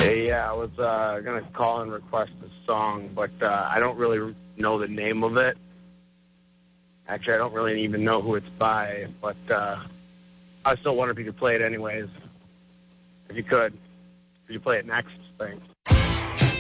Hey, yeah, I was going to call and request a song, but I don't really know the name of it. Actually, I don't really even know who it's by, but I still wonder if you could play it anyways. If you could you play it next? Thanks.